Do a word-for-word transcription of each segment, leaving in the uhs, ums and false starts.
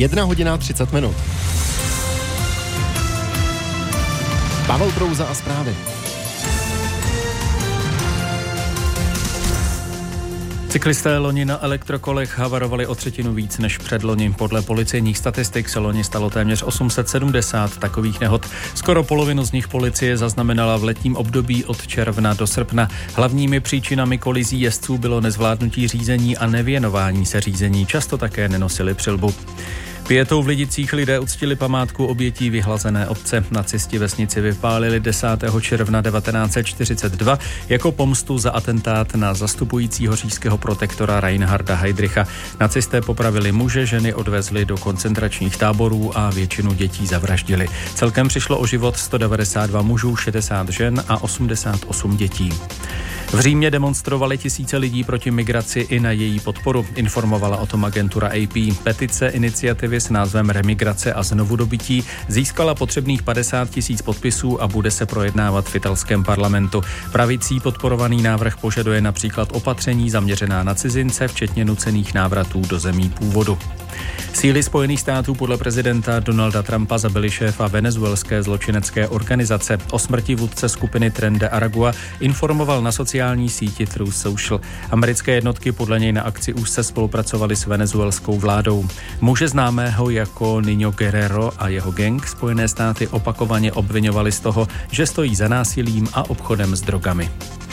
Jedna hodina třicet minut. Pavel Prouza a zprávy. Cyklisté loni na elektrokolech havarovali o třetinu víc než předloni. Podle policejních statistik se loni stalo téměř osm set sedmdesát takových nehod. Skoro polovinu z nich policie zaznamenala v letním období od června do srpna. Hlavními příčinami kolizí jezdců bylo nezvládnutí řízení a nevěnování se řízení. Často také nenosili přilbu. Pietou v Lidicích lidé uctili památku obětí vyhlazené obce. Nacisti vesnici vypálili desátého června devatenáct set čtyřicet dva jako pomstu za atentát na zastupujícího říšského protektora Reinharda Heydricha. Nacisté popravili muže, ženy odvezli do koncentračních táborů a většinu dětí zavraždili. Celkem přišlo o život sto devadesát dva mužů, šedesát žen a osmdesát osm dětí. V Římě demonstrovali tisíce lidí proti migraci i na její podporu, informovala o tom agentura A P. Petice iniciativy s názvem Remigrace a znovudobytí získala potřebných padesát tisíc podpisů a bude se projednávat v italském parlamentu. Pravicí podporovaný návrh požaduje například opatření zaměřená na cizince, včetně nucených návratů do zemí původu. Síly Spojených států podle prezidenta Donalda Trumpa zabili šéfa venezuelské zločinecké organizace. O smrti vůdce skupiny Tren de Aragua informoval na sociální síti Truth Social. Americké jednotky podle něj na akci úzce spolupracovaly s venezuelskou vládou. Muže známého jako Niño Guerrero a jeho gang Spojené státy opakovaně obviňovali z toho, že stojí za násilím a obchodem s drogami.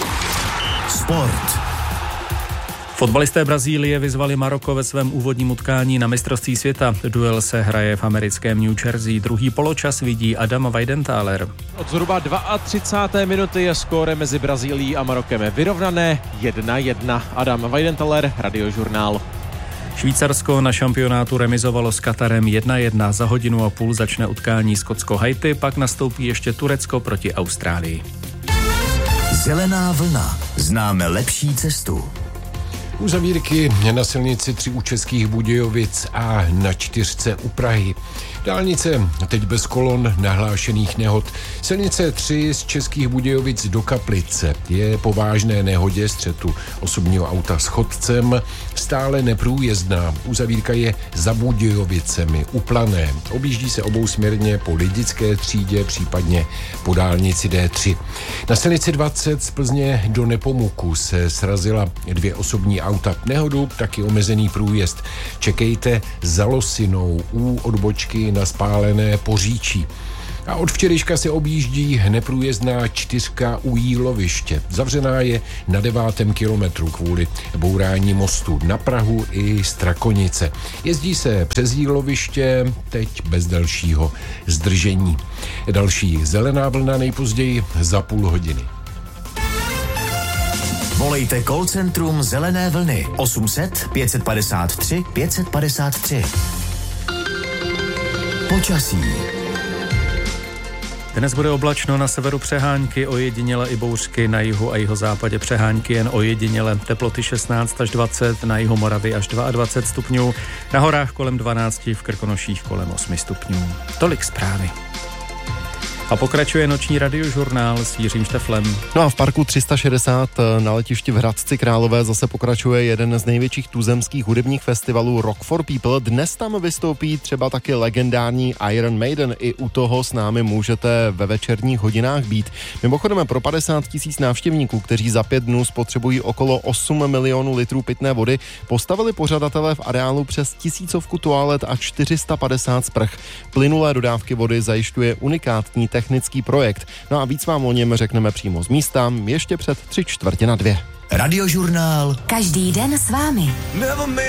Sport. Fotbalisté Brazílie vyzvali Maroko ve svém úvodním utkání na mistrovství světa. Duel se hraje v americkém New Jersey. Druhý poločas vidí Adam Weidenthaler. Od zhruba třicáté druhé minuty je skóre mezi Brazílií a Marokem vyrovnané jedna jedna. Adam Weidenthaler, Radiožurnál. Švýcarsko na šampionátu remizovalo s Katarem jedna jedna. Za hodinu a půl začne utkání Skotsko-Haiti, pak nastoupí ještě Turecko proti Austrálii. Zelená vlna. Známe lepší cestu. Uzavírky na silnici tři u Českých Budějovic a na čtyřce u Prahy. Dálnice teď bez kolon nahlášených nehod. Silnice tři z Českých Budějovic do Kaplice je po vážné nehodě střetu osobního auta s chodcem stále neprůjezdná. Uzavírka je za Budějovicemi u Plané. Objíždí se obousměrně po Lidické třídě, případně po dálnici D tři. Na silnici dvacet z Plzně do Nepomuku se srazila dvě osobní auta. Nehodu taky omezený průjezd. Čekejte za Losinou u odbočky na spálené Poříčí. A od včerejška se objíždí neprůjezdná čtyřka u Jíloviště. Zavřená je na devátém kilometru kvůli bourání mostu na Prahu i Strakonice. Jezdí se přes Jíloviště, teď bez dalšího zdržení. Další zelená vlna nejpozději za půl hodiny. Volejte call centrum Zelené vlny osm set pět padesát tři pět padesát tři. Počasí. Dnes bude oblačno, na severu přehánky, ojediněle i bouřky, na jihu a jihozápadě přehánky jen ojediněle. Teploty šestnáct až dvacet, na jihu Moravy až dvacet dva stupňů, na horách kolem dvanáct, v Krkonoších kolem osm stupňů. Tolik zprávy. A pokračuje noční radiožurnál s Jiřím Šteflem. No a v parku tři sta šedesát na letišti v Hradci Králové zase pokračuje jeden z největších tuzemských hudebních festivalů Rock for People. Dnes tam vystoupí třeba taky legendární Iron Maiden. I u toho s námi můžete ve večerních hodinách být. Mimochodem pro padesát tisíc návštěvníků, kteří za pět dnů spotřebují okolo osm milionů litrů pitné vody, postavili pořadatelé v areálu přes tisícovku toalet a čtyři sta padesát sprch. Plynulé dodávky vody zajišťuje unikátní technický projekt. No a víc vám o něm řekneme přímo z místa, ještě před tři čtvrtě na dvě. Radiožurnál. Každý den s vámi.